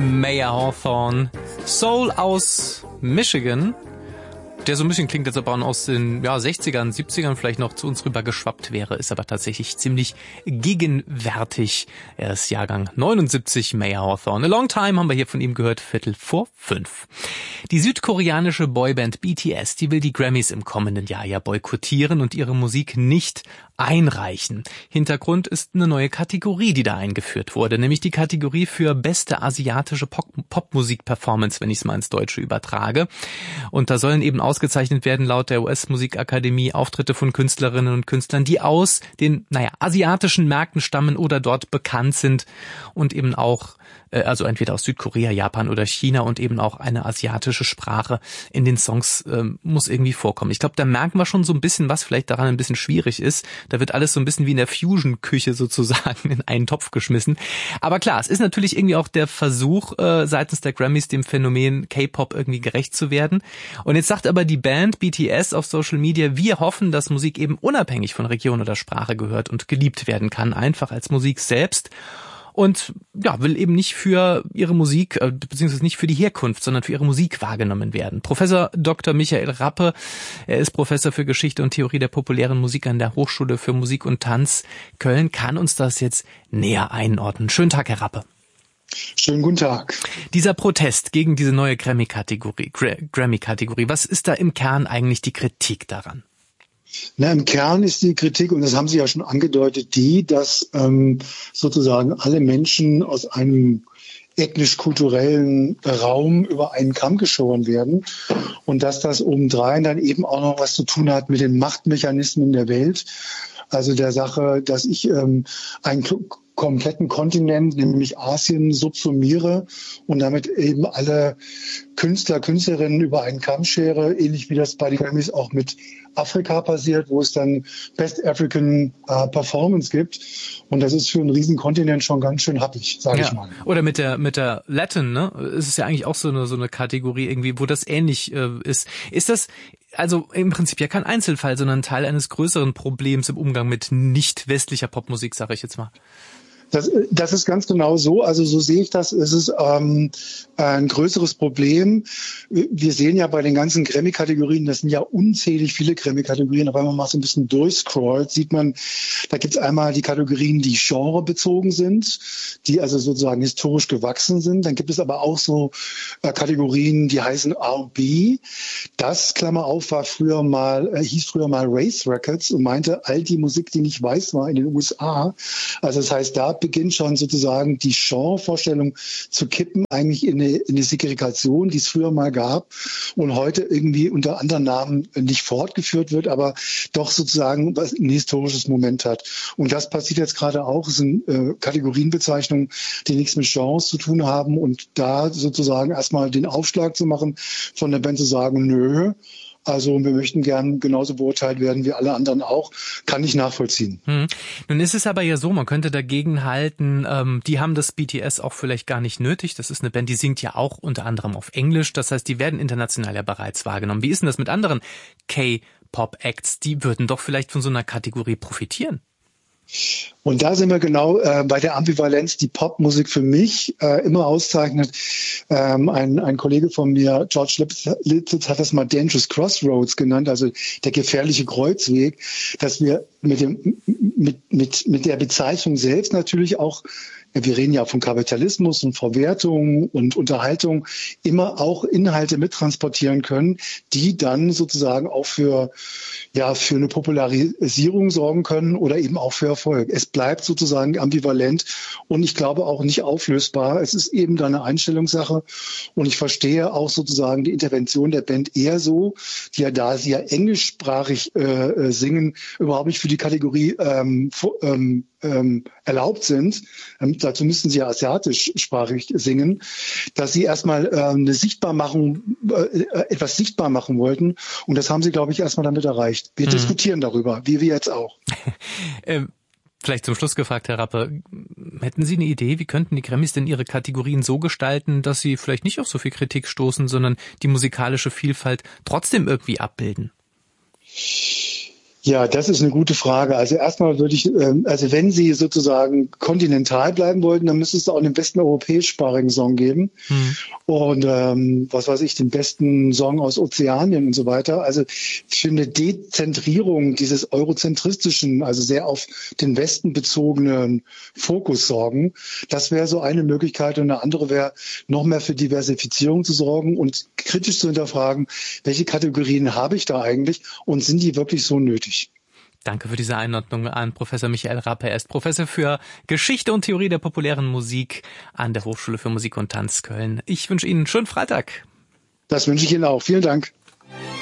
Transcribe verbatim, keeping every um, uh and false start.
Mayer Hawthorne. Soul aus Michigan, der so ein bisschen klingt, als ob er aus den ja, sechzigern, siebzigern vielleicht noch zu uns rüber geschwappt wäre, ist aber tatsächlich ziemlich gegenwärtig. Er ist Jahrgang neunundsiebzig, Mayer Hawthorne. A Long Time haben wir hier von ihm gehört, Viertel vor fünf. Die südkoreanische Boyband B T S, die will die Grammys im kommenden Jahr ja boykottieren und ihre Musik nicht einreichen. Hintergrund ist eine neue Kategorie, die da eingeführt wurde, nämlich die Kategorie für beste asiatische Popmusik-Performance, wenn ich es mal ins Deutsche übertrage. Und da sollen eben ausgezeichnet werden laut der U S-Musikakademie Auftritte von Künstlerinnen und Künstlern, die aus den, naja, asiatischen Märkten stammen oder dort bekannt sind und eben auch, äh, also entweder aus Südkorea, Japan oder China und eben auch eine asiatische Sprache in den Songs äh, muss irgendwie vorkommen. Ich glaube, da merken wir schon so ein bisschen, was vielleicht daran ein bisschen schwierig ist. Da wird alles so ein bisschen wie in der Fusion-Küche sozusagen in einen Topf geschmissen. Aber klar, es ist natürlich irgendwie auch der Versuch äh, seitens der Grammys, dem Phänomen K-Pop irgendwie gerecht zu werden. Und jetzt sagt aber die Band B T S auf Social Media, wir hoffen, dass Musik eben unabhängig von Region oder Sprache gehört und geliebt werden kann, einfach als Musik selbst. Und ja, will eben nicht für ihre Musik, äh, beziehungsweise nicht für die Herkunft, sondern für ihre Musik wahrgenommen werden. Professor Doktor Michael Rappe, er ist Professor für Geschichte und Theorie der populären Musik an der Hochschule für Musik und Tanz Köln, kann uns das jetzt näher einordnen. Schönen Tag, Herr Rappe. Schönen guten Tag. Dieser Protest gegen diese neue Grammy-Kategorie, Grammy-Kategorie, was ist da im Kern eigentlich die Kritik daran? Na, im Kern ist die Kritik, und das haben Sie ja schon angedeutet, die, dass ähm, sozusagen alle Menschen aus einem ethnisch-kulturellen Raum über einen Kamm geschoren werden und dass das obendrein dann eben auch noch was zu tun hat mit den Machtmechanismen der Welt. Also der Sache, dass ich ähm, einen kompletten Kontinent, nämlich Asien, subsumiere und damit eben alle Künstler, Künstlerinnen über einen Kamm schere, ähnlich wie das bei den Grammys auch mit Afrika passiert, wo es dann Best African äh, Performance gibt. Und das ist für einen riesen Kontinent schon ganz schön happig, sage ja. ich mal. Oder mit der mit der Latin, ne? Es ist ja eigentlich auch so eine so eine Kategorie irgendwie, wo das ähnlich äh, ist. Ist das also im Prinzip ja kein Einzelfall, sondern Teil eines größeren Problems im Umgang mit nicht westlicher Popmusik, sage ich jetzt mal? Das, das ist ganz genau so. Also so sehe ich das. Es ist ähm, ein größeres Problem. Wir sehen ja bei den ganzen Grammy-Kategorien, das sind ja unzählig viele Grammy-Kategorien, aber wenn man mal so ein bisschen durchscrollt, sieht man, da gibt es einmal die Kategorien, die genrebezogen sind, die also sozusagen historisch gewachsen sind. Dann gibt es aber auch so äh, Kategorien, die heißen R und B. Das, Klammer auf, war früher mal, äh, hieß früher mal Race Records und meinte all die Musik, die nicht weiß war in den U S A. Also das heißt, da beginnt schon sozusagen die Genrevorstellung zu kippen, eigentlich in eine, in eine Segregation, die es früher mal gab und heute irgendwie unter anderen Namen nicht fortgeführt wird, aber doch sozusagen ein historisches Moment hat. Und das passiert jetzt gerade auch. Es sind äh, Kategorienbezeichnungen, die nichts mit Genres zu tun haben und da sozusagen erstmal den Aufschlag zu machen, von der Band zu sagen, nö, also wir möchten gern genauso beurteilt werden wie alle anderen auch, kann ich nachvollziehen. Hm. Nun ist es aber ja so, man könnte dagegen halten, ähm, die haben das B T S auch vielleicht gar nicht nötig. Das ist eine Band, die singt ja auch unter anderem auf Englisch. Das heißt, die werden international ja bereits wahrgenommen. Wie ist denn das mit anderen K-Pop-Acts? Die würden doch vielleicht von so einer Kategorie profitieren. Und da sind wir genau äh, bei der Ambivalenz, die Popmusik für mich äh, immer auszeichnet. Ähm, ein, ein Kollege von mir, George Lipsitz, hat das mal Dangerous Crossroads genannt, also der gefährliche Kreuzweg, dass wir mit dem mit mit mit der Bezeichnung selbst natürlich auch, wir reden ja von Kapitalismus und Verwertung und Unterhaltung, immer auch Inhalte mittransportieren können, die dann sozusagen auch für ja für eine Popularisierung sorgen können oder eben auch für Erfolg. Es bleibt sozusagen ambivalent und ich glaube auch nicht auflösbar. Es ist eben da eine Einstellungssache und ich verstehe auch sozusagen die Intervention der Band eher so, die ja, da sie ja englischsprachig äh, singen, überhaupt nicht für die Kategorie ähm, ähm, ähm, erlaubt sind. Ähm, dazu müssen sie ja asiatischsprachig singen, dass sie erstmal äh, eine Sichtbarmachung, äh, etwas sichtbar machen wollten und das haben sie, glaube ich, erstmal damit erreicht. Wir mhm. diskutieren darüber, wie wir jetzt auch. ähm. Vielleicht zum Schluss gefragt, Herr Rappe, hätten Sie eine Idee, wie könnten die Grammys denn ihre Kategorien so gestalten, dass sie vielleicht nicht auf so viel Kritik stoßen, sondern die musikalische Vielfalt trotzdem irgendwie abbilden? Ja, das ist eine gute Frage. Also erstmal würde ich, also wenn Sie sozusagen kontinental bleiben wollten, dann müsste es auch einen besten europäischsprachigen Song geben. Hm. Und ähm, was weiß ich, den besten Song aus Ozeanien und so weiter. Also für eine Dezentrierung dieses eurozentristischen, also sehr auf den Westen bezogenen Fokus sorgen, das wäre so eine Möglichkeit. Und eine andere wäre, noch mehr für Diversifizierung zu sorgen und kritisch zu hinterfragen, welche Kategorien habe ich da eigentlich und sind die wirklich so nötig? Danke für diese Einordnung an Professor Michael Rappe. Er ist Professor für Geschichte und Theorie der populären Musik an der Hochschule für Musik und Tanz Köln. Ich wünsche Ihnen einen schönen Freitag. Das wünsche ich Ihnen auch. Vielen Dank.